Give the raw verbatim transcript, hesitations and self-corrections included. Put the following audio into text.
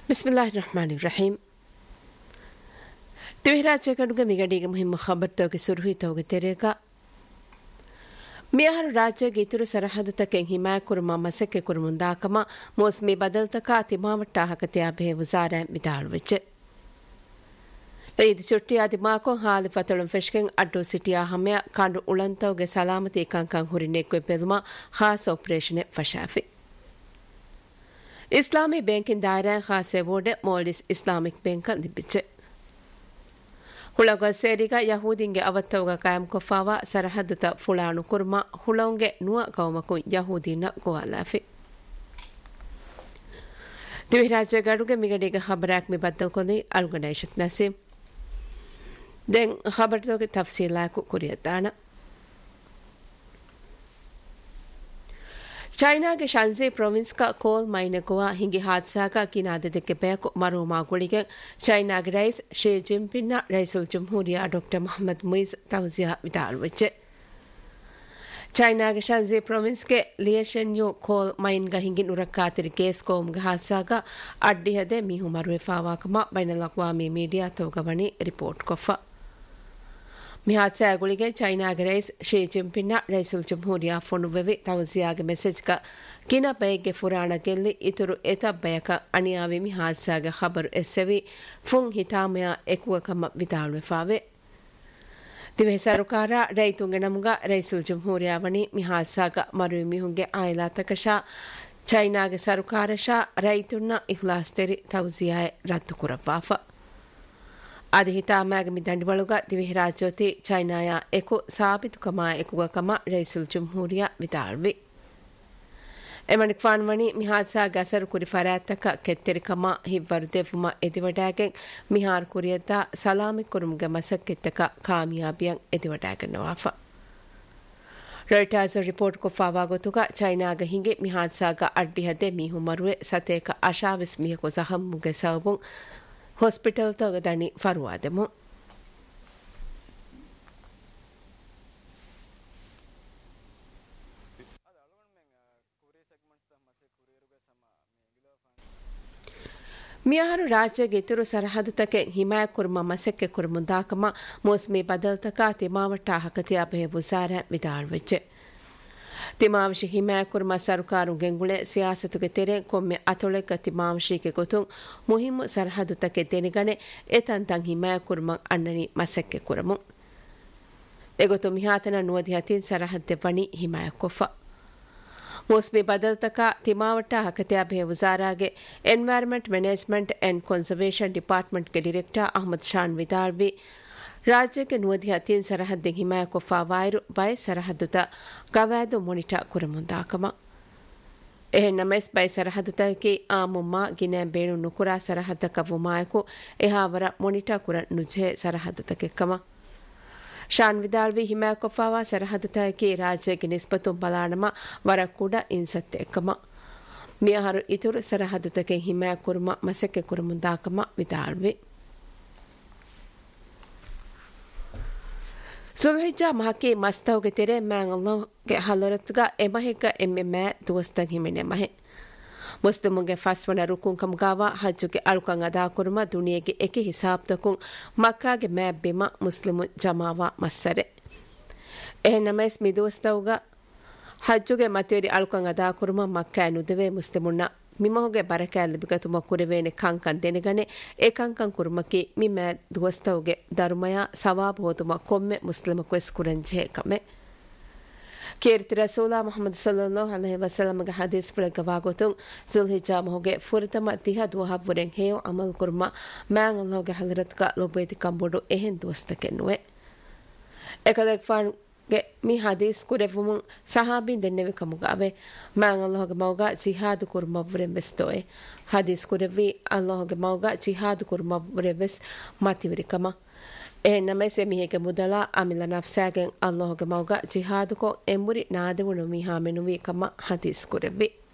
ಬಿಸ್ಮಿಲ್ಲಾಹಿರ್ ರಹಮಾನಿರ್ ರಹೀಂ ತಿವಿರಾಜ್ಯಗಡುಗ ಮಿಗಡಿಗೆ ಮುಹಿಮ್ಮ ಖಬರ್ ತೋಗೆ ಸುರುಹಿ ತೋಗೆ ತೆರೆಗ ಮಿಯಾರು ರಾಜ್ಯಗೆ ಇತುರು ಸರಹದು ತಕೆ ಹಿಮಾಯ ಕುರುಮ ಮಸಕ್ಕೆ ಕುರುಮುಂದಾಕಮ ಮೋಸ್ಮಿ ಬದಲ್ತಕ ತಿಮಾವಟ್ಟ ಹಕತೆ ಅಭೆ ವಜಾರ ಮಿದಾಳುವೆಚ್ಚೆ ಈದ್ ಚುಟ್ಟಿಯ ದಿಮಾಕೋ ಹಾಲಿ ಫತಳುಂ ಫೆಶ್ಕೆಂ ಅಡ್ಡು ಸಿಟಿಯ ಹಮೆಯ ಕಾಂಡು ಉಳಂತವಗೆ ಸಲಾಮತಿ ಕಂಕಂ ಹುರಿನೆಕ್ವೆ ಪೆದುಮ ಖಾಸ್ ಆಪರೇಷನ್ ಫಶಾಫಿ ಇಸ್ಲಾಮಿ ಬ್ಯಾಂಕಿನ ದಾಯರ ಖಾಸೆ board ಮೋಲ್ಡಿಸ್ Islamic bank ದಿಬ್ಬಿಚ್ಚೆ ಹುಳಗ ಸೇರಿಗ ಯಹೂದಿಂಗೆ ಅವತ್ತವಗ ಕಾಯಂ ಕೊಫಾವ ಸರಹದ್ದುತ ಫುಳಾಣು ಕುರ್ಮ ಹುಳಂಗೆ ನುವ ಕೌಮಕು ಯಹೂದಿನ ಗೋವಾಲಾಫಿ ದಿವಿರಾಜ್ಯ ಗಡುಗೆ ಮಿಗಡಿಗೆ ಖಬರಾಕ್ ಮಿ ಬದ್ದಲ್ ಕೊಂದಿ ಅಲ್ಗನೈಶತ್ ನಸೀಂ ದೆನ್ ಖಬರ್ದೋಗೆ ತಫ್ಸೀಲಾಕು ಕುರಿಯತ್ತಾಣ ಚೈನಾಗೆ ಶಾನ್ಜಿ ಪ್ರೊವಿನ್ಸ್ ಕ ಕೋಲ್ ಮೈನಗುವ ಹಿಂಗಿ ಹಾದ್ಸಾಗ ಕಿನಾದೆದಕ್ಕೆ ಬೇಕು ಮರುಮಾ ಗುಳಿಗೆ ಚೈನಾಗೆ ರೈಸ್ ಶಿ ಜಿನ್ಪಿನ್ನ ರೈಸುಲ್ ಜುಮ್ಹೂರಿಯಾ ಡಾಕ್ಟರ್ ಮೊಹಮ್ಮದ್ ಮುಯಿಜ್ ತವಜಿಯಾ ವಿದಾಳುವೆಚ್ಚೆ ಚೈನಾಗೆ ಶಾನ್ಜಿ ಪ್ರೊವಿನ್ಸ್ಗೆ ಲಿಯಶನ್ಯು ಕೋಲ್ ಮೈನ್ಗ ಹಿಂಗಿ ನುರಕ್ಕಾತಿರಿ case ಕೋಮ್ಗ ಹಾದ್ಸಾಗ ಅಡ್ಡಿಹದೆ ಮೀಹು ಮರುವೆಫಾವಾಕಮ ಬೈನಲಕ್ವಾಮಿ media ತೋಗವಣಿ report ಕೊಫ ಮಿಹಾತ್ಸಾಗುಳಿಗೆ ಚೈನಾಗೆ rice she ಜಿನ್ಪಿನ್ನ ರೈಸುಲ್ ಜುಮ್ಹೂರಿಯಾ ಫೊನುವೆವಿ ತವಜಿಯಾಗೆ ಮೆಸೇಜ್ಗ ಕಿನ ಬೈಗೆ ಫುರಾಣ ಗೆಲ್ಲಿ ಇತುರು ಎತ ಬಯಕ ಅಣಿಯಾವಿ ಮಿಹಾತ್ಸಾಗ ಖಬರು ಎಸ್ಸೆವಿ ಫುಂ ಹಿತಾಮಯ ಎಕುವಕಮ ವಿದಾಳುವೆಫಾವೆ ದಿವೆ ಸರುಕಾರ ರೈತುಂಗೆ ನಮುಗ ರೈಸುಲ್ ಜುಮ್ಹೂರಿಯಾ ವಣಿ ಮಿಹಾತ್ಸಾಗ ಮರುವಿ ಮಿಹುಂಗೆ ಆಯ್ಲಾತಕಶ ಚೈನಾಗೆ ಸರುಕಾರಶ ರೈತುನ್ನ ಇಖ್ಲಾಸ್ ತೆರಿ ತವಜಿಯಾಯ ರದ್ದು ಕುರವಾಫ ಆದಿ ಹಿತಾಮ್ಯಾಗ ಮಿ ದಂಡಿವಳುಗ ದಿವಿಹಿ ರಾಜ್ಯೋತಿ ಚೈನಾಯ ಎಕು ಸಾಬಿತು ಕಮ ಎಕುಗ ಕಮ ರೈಸುಲ್ ಜುಮ್ಹೂರಿಯಾ ವಿದಾಳ್ವಿ ಎಮಣಿಕ್ ಫಾನ್ವಣಿ ಮಿಹಾದ್ಸಾಗ ಅಸರು ಕುರಿ ಫರಾತ್ತಕ ಕೆತ್ತೆರಿ ಕಮ ಹಿವ್ವರು ದೆವ್ವುಮ ಎದಿವಡಾಗೆಂ ಮಿಹಾರ್ ಕುರಿಯದ್ದ ಸಲಾಮಿ ಕುರುಮ್ಗೆ ಮಸಕ್ಕೆತ್ತಕ ಕಾಮಿಯಾಬಿಯಂ ಎದಿವಡಾಗನ್ನವಾಫ ರಾಯ್ಟರ್ಸ್ ರಿಪೋರ್ಟ್ ಕೊಫಾವಾಗೊತುಗ ಚೈನಾಗ ಹಿಂಗೆ ಮಿಹಾದ್ಸಾಗ ಅಡ್ಡಿಹದೆ ಮೀಹು ಮರುವೆ ಸತೇಕ ಅಶಾವಿಸ್ ಮಿಹಕು ಸಹಮ್ಮುಗೆ ಸವಬುಂ ಹಾಸ್ಪಿಟಲ್ ತಗದಣಿ ಫರುವಾದೆಮು ಮಿಯಾರು ರಾಜ್ಯಗೆ ಇತುರು ಸರಹದು ತಕೆ ಹಿಮಾಯ ಕುರ್ಮ ಮಸಕ್ಕೆ ಕುರ್ಮುಂದಾಕಮ ಮೋಸ್ಮಿ ಬದಲ್ತಕ ತಿಮಾವಟ್ಟ ಹಕತಿಯ ಬೆ ಬುಸಾರ ವಿದಾಳ್ವೆಚ್ಚೆ ತಿಮಾವಶಿ ಹಿಮಾಯ ಕುರ್ಮ ಸರ್ಕಾರು ಗೆಂಗುಳೆ ಸಿಯಾಸತುಗೆ ತೆರೆ ಕೊಮ್ಮೆ ಅತೊಳೆಕ ತಿಮಾವಶಿಗೆ ಗೊತುಂ ಮುಹಿಮ್ಮು ಸರಹದು ತಕೆ ತೆನಿಗಣೆ ಎತಂತಂ ಹಿಮಾಯ ಕುರ್ಮ ಅನ್ನನಿ ಮಸಕ್ಕೆ ಕುರಮು ಎಗೊತು ಮಿಹಾತನ ನುವದಿ ಹತಿನ್ ಸರಹದ್ದೆ ವಣಿ ಹಿಮಾಯ ಕೊಫ ಮೋಸ್ಮಿ ಬದಲ್ತಕ ತಿಮಾವಟ್ಟ ಹಕತಿಯ ಬೆ ವಜಾರಾಗೆ environment management and conservation ಡಿಪಾರ್ಟ್ಮೆಂಟ್ಗೆ director Ahmed ಶಾನ್ ವಿದಾಳ್ವಿ ರಾಜ್ಯಕ್ಕೆ ನುವದಿ ಹತಿನ್ ಸರಹದ್ದೆ ಹಿಮಾಯ ಕೊಫಾ ವಾಯರು ಬೈ ಸರಹದ್ದುತ ಗವಾದು ಮೊನಿಟಾ ಕುರಮುಂದಾಕಮ ಎಹೆನ್ನ ಮೆಸ್ ಬೈ ಸರಹದ್ದುತಕ್ಕೆ ಆಮುಮ್ಮ ಗಿನೆ ಬೇಣು ನುಕುರಾ ಸರಹದ್ದ ಕವುಮಾಯಕು ಎಹಾವರ ಮೊನಿಟಾ ಕುರ ನುಜೆ ಸರಹದ್ದುತಕ್ಕೆ ಕಮ ಶಾನ್ ವಿದಾಳ್ವಿ ಹಿಮಾಯ ಕೊಫಾವಾ ಸರಹದ್ದುತಕ್ಕೆ ರಾಜ್ಯಕ್ಕೆ ನಿಸ್ಬತು ಬಲಾಣಮ ವರ ಕೂಡ ಇನ್ಸತ್ತೆ ಕಮ ಮಿಯಹರು ಇತುರು ಸರಹದ್ದುತಕ್ಕೆ ಹಿಮಾಯ ಕುರ್ಮ ಮಸಕ್ಕೆ ಕುರಮುಂದಾಕಮ ವಿದಾಳ್ವಿ ಸುಲ್ಹಿಜ್ಜಾ ಮಹಕಿ ಮಸ್ತವ್ಗೆ ತೆರೆ ಮ್ಯಾಂಗ್ ಅಲ್ಲಾಹ್ಗೆ ಹಲರತ್ಗ ಎಮಹಿಕ ಎಮ್ಮೆ ಮ್ಯಾ ದೋಸ್ತಗ್ ಹಿಮೆನೆ ಮಹೆ ಮುಸ್ಲಿಮುಗೆ ಫಸ್ವನ ರುಕುನ್ ಕಮ್ಗಾವ ಹಜ್ಜುಗೆ ಅಳುಕಂ ಅದಾ ಕುರ್ಮ ದುನಿಯೆಗೆ ಎಕಿ ಹಿಸಾಬ್ತಕುನ್ ಮಕ್ಕಾಗೆ ಮ್ಯಾ ಬಿಮ ಮುಸ್ಲಿಮು ಜಮಾವ ಮಸ್ಸರೆ ಎಹೆನಮೈಸ್ ಮಿ ದೋಸ್ತವ್ಗ ಹಜ್ಜುಗೆ ಮತೇರಿ ಅಳುಕಂ ಅದಾ kurma ಮಕ್ಕಾ ನುದೆವೆ ಮುಸ್ಲಿಮುನ್ನ ಮಿಮಹುಗೆ ಬರಕಾಲ್ ಬಿಗತುಮ ಕುರೆವೇನೆ ಕಂಕಂ ದೆನೆಗನೆ A ಕಂಕಂ ಕುರ್ಮಕಿ ಮಿಮ ದೋಸ್ತವ್ಗೆ ಧರ್ಮಯ ಸವಾಬ್ ಹೋತುಮ ಕೊಮ್ಮೆ ಮುಸ್ಲಿಮ Quess ಕುರಂಜೆ ಕಮೆ ಕೇರ್ತಿ ರಸೂಲಾ Muhammad ಸಲ್ಲಲ್ಲಾಹು ಅಲೈಹಿ ವಸಲ್ಲಂಗೆ Hadith ಪ್ರಗವಾಗೊತು ಜುಲ್ಹಿಜ್ಜಾ ಮಹುಗೆ ಫುರತಮ ತಿಹ ದುಹಾ ಬುರೆಂ ಹೇಯೋ Amal kurma ಮ್ಯಾಂಗ್ ಅಲ್ಲಾಹ್ಗೆ ಹಜರತ್ಗ ಲೊಬೇತಿ ಕಂಬೊಡು ಎಹೆನ್ ದೋಸ್ತಕೆ ನುವೆ ಎಕಲೆಕ್ phone ಗೆ ಮಿ ಹದೀಸ್ ಕುರೆವುಮು ಸಹಾಬಿನ್ ದೆನ್ನೆವೆ ಕಮುಗಾವೆ ಮ್ಯಾಂಗ್ ಅಲ್ಲಾಹ್ಗೆ ಮೌಗ ಜಿಹಾದ್ ಕುರ್ಮವ್ರೆಂ ಬೆಸ್ತೋಯೆ ಹದೀಸ್ ಕುರೆವಿ ಅಲ್ಲಾಹ್ಗೆ ಮೌಗ ಜಿಹಾದ್ ಕುರ್ಮವ್ರೆಂ ಬೆಸ್ ಮತಿವಿರಿ ಕಮ ಎಹೆನ್ನಮೆ ಸೆ ಮಿಹೆಗೆ ಮುದಲ ಅಮಿಲ ನಫ್ಸಾಗೆನ್ ಅಲ್ಲಾಹ್ಗೆ ಮೌಗ ಜಿಹಾದ್ ಕೊ ಎಂಬುರಿ ನಾದೆವುನು ಮಿಹಾ ಮೆನುವಿ ಕಮ ಹದೀಸ್ ಕುರೆವಿ